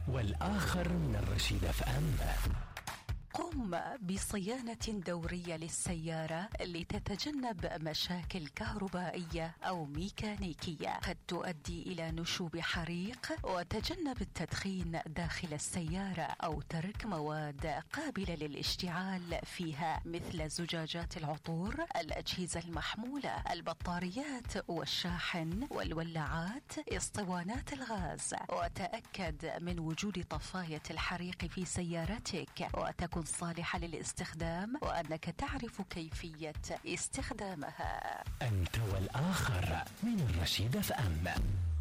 والآخر من الرشيد FM. قم بصيانة دورية للسيارة لتتجنب مشاكل كهربائية أو ميكانيكية قد تؤدي إلى نشوب حريق، وتجنب التدخين داخل السيارة أو ترك مواد قابلة للاشتعال فيها مثل زجاجات العطور، الأجهزة المحمولة، البطاريات والشاحن والولاعات، اسطوانات الغاز. وتأكد من وجود طفاية الحريق في سيارتك وتكن صالحة للاستخدام، وأنك تعرف كيفية استخدامها. أنت والآخر من الرشيد FM.